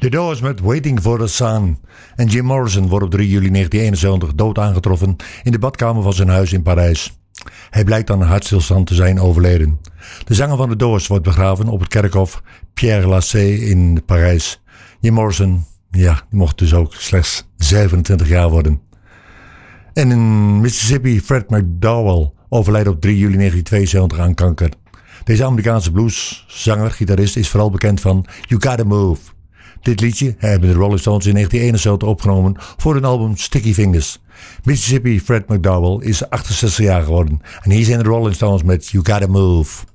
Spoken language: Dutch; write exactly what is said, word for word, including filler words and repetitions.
The Doors met Waiting for the Sun. En Jim Morrison wordt op drie juli negentien eenenzeventig dood aangetroffen in de badkamer van zijn huis in Parijs. Hij blijkt aan een hartstilstand te zijn overleden. De zanger van The Doors wordt begraven op het kerkhof Père Lachaise in Parijs. Jim Morrison, ja, die mocht dus ook slechts zevenentwintig jaar worden. En in Mississippi, Fred McDowell overlijdt op drie juli negentien tweeënzeventig aan kanker. Deze Amerikaanse blueszanger, gitarist, is vooral bekend van You Gotta Move. Dit liedje hebben de Rolling Stones in negentien eenenzeventig opgenomen voor hun album Sticky Fingers. Mississippi Fred McDowell is achtenzestig jaar geworden en hier zijn de Rolling Stones met You Gotta Move.